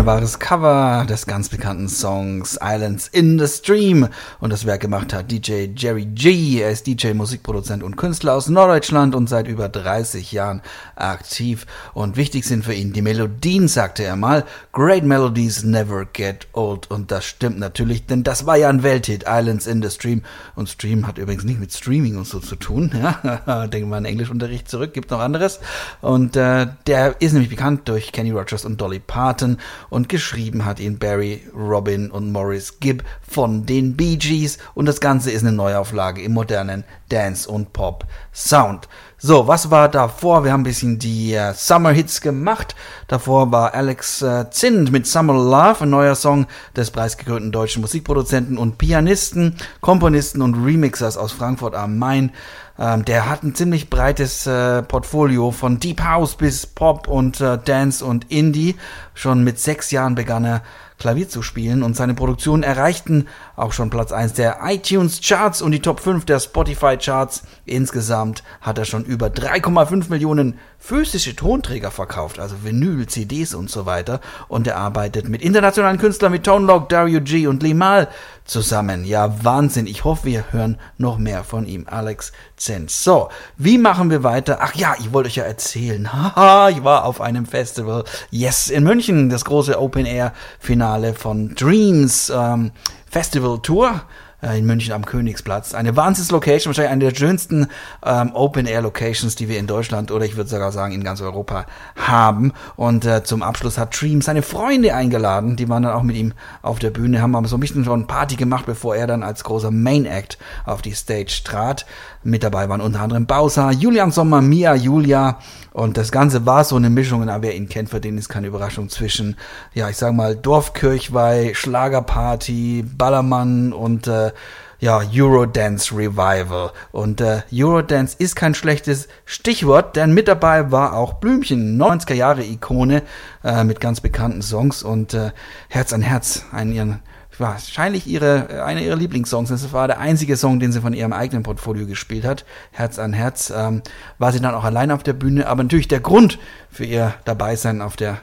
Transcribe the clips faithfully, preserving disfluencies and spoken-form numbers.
wunderbares Cover des ganz bekannten Songs Islands in the Stream. Und das Werk gemacht hat D J Jerry G. Er ist D J, Musikproduzent und Künstler aus Norddeutschland und seit über dreißig Jahren aktiv. Und wichtig sind für ihn die Melodien, sagte er mal. Great melodies never get old. Und das stimmt natürlich, denn das war ja ein Welthit, Islands in the Stream. Und Stream hat übrigens nicht mit Streaming und so zu tun. Ja? Denken wir an Englischunterricht zurück, gibt noch anderes. Und äh, der ist nämlich bekannt durch Kenny Rogers und Dolly Parton. Und geschrieben hat ihn Barry, Robin und Maurice Gibb von den Bee Gees. Und das Ganze ist eine Neuauflage im modernen Dance- und Pop-Sound. So, was war davor? Wir haben ein bisschen die äh, Summer-Hits gemacht. Davor war Alex äh, Zint mit Summer Love, ein neuer Song des preisgekrönten deutschen Musikproduzenten und Pianisten, Komponisten und Remixers aus Frankfurt am Main. Ähm, der hat ein ziemlich breites äh, Portfolio von Deep House bis Pop und äh, Dance und Indie. Schon mit sechs Jahren begann er Klavier zu spielen und seine Produktionen erreichten auch schon Platz eins der iTunes Charts und die Top fünf der Spotify Charts. Insgesamt hat er schon über drei Komma fünf Millionen physische Tonträger verkauft, also Vinyl, C Ds und so weiter. Und er arbeitet mit internationalen Künstlern wie Tone Loc, Dario G und Limahl zusammen. Ja, Wahnsinn. Ich hoffe, wir hören noch mehr von ihm. Alex Zint. So, wie machen wir weiter? Ach ja, ich wollte euch ja erzählen. Haha, ich war auf einem Festival. Yes, in München, das große Open-Air-Finale von Dreams ähm, Festival Tour in München am Königsplatz. Eine Wahnsinns-Location, wahrscheinlich eine der schönsten ähm, Open-Air-Locations, die wir in Deutschland oder ich würde sogar sagen in ganz Europa haben. Und äh, zum Abschluss hat Dream seine Freunde eingeladen. Die waren dann auch mit ihm auf der Bühne, haben aber so ein bisschen schon Party gemacht, bevor er dann als großer Main-Act auf die Stage trat. Mit dabei waren unter anderem Bowser, Julian Sommer, Mia, Julia. Und das Ganze war so eine Mischung, und wer ihn kennt, für den ist keine Überraschung, zwischen, ja, ich sag mal, Dorfkirchweih, Schlagerparty, Ballermann und äh, ja, Eurodance Revival. Und äh, Eurodance ist kein schlechtes Stichwort, denn mit dabei war auch Blümchen, neunziger Jahre Ikone äh, mit ganz bekannten Songs und äh, Herz an Herz, einen ihren wahrscheinlich ihre, einer ihrer Lieblingssongs. Das war der einzige Song, den sie von ihrem eigenen Portfolio gespielt hat. Herz an Herz. Ähm, war sie dann auch allein auf der Bühne. Aber natürlich der Grund für ihr Dabeisein auf der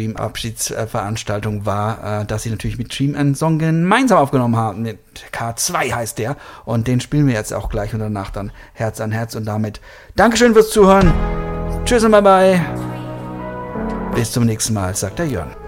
Dream-Abschiedsveranstaltung war, äh, dass sie natürlich mit Dream einen Song gemeinsam aufgenommen haben. Mit K zwei heißt der. Und den spielen wir jetzt auch gleich und danach dann Herz an Herz. Und damit Dankeschön fürs Zuhören. Tschüss und bye bye. Bis zum nächsten Mal, sagt der Jörn.